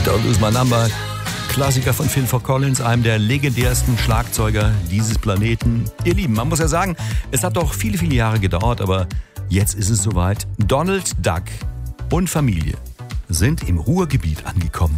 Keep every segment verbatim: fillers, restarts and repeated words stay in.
Don't Lose My Number. Klassiker von Phil Collins, einem der legendärsten Schlagzeuger dieses Planeten. Ihr Lieben, man muss ja sagen, es hat doch viele, viele Jahre gedauert, aber jetzt ist es soweit. Donald Duck und Familie sind im Ruhrgebiet angekommen.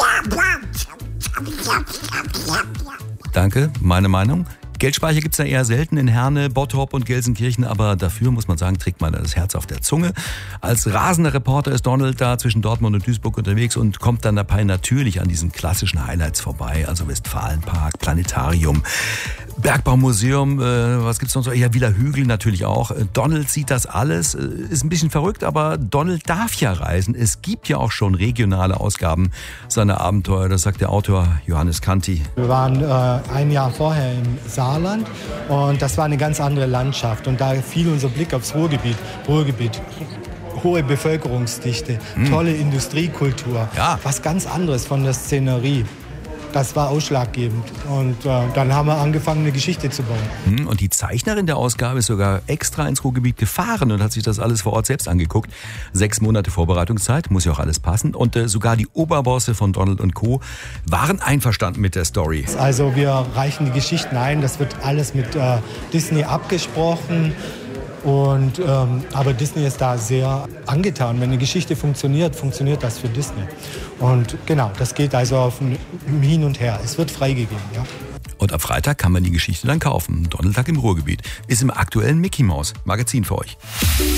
Danke, meine Meinung. Geldspeicher gibt's ja eher selten in Herne, Bottrop und Gelsenkirchen, aber dafür, muss man sagen, trägt man das Herz auf der Zunge. Als rasender Reporter ist Donald da zwischen Dortmund und Duisburg unterwegs und kommt dann dabei natürlich an diesen klassischen Highlights vorbei, also Westfalenpark, Planetarium, Bergbaumuseum, äh, was gibt's noch so? Ja, Villa Hügel natürlich auch. Donald sieht das alles, ist ein bisschen verrückt, aber Donald darf ja reisen. Es gibt ja auch schon regionale Ausgaben seiner Abenteuer, das sagt der Autor Johannes Kanti. Wir waren äh, ein Jahr vorher im Saarland und das war eine ganz andere Landschaft und da fiel unser Blick aufs Ruhrgebiet. Ruhrgebiet. Hohe Bevölkerungsdichte, hm. tolle Industriekultur, ja. was ganz anderes von der Szenerie. Das war ausschlaggebend. Und äh, dann haben wir angefangen, eine Geschichte zu bauen. Und die Zeichnerin der Ausgabe ist sogar extra ins Ruhrgebiet gefahren und hat sich das alles vor Ort selbst angeguckt. Sechs Monate Vorbereitungszeit, muss ja auch alles passen. Und äh, sogar die Oberbosse von Donald und Co. waren einverstanden mit der Story. Also wir reichen die Geschichten ein. Das wird alles mit äh, Disney abgesprochen. Und, ähm, aber Disney ist da sehr angetan. Wenn eine Geschichte funktioniert, funktioniert das für Disney. Und genau, das geht also auf ein Hin und Her. Es wird freigegeben, ja. Und ab Freitag kann man die Geschichte dann kaufen. Donald Duck im Ruhrgebiet ist im aktuellen Mickey Mouse Magazin für euch.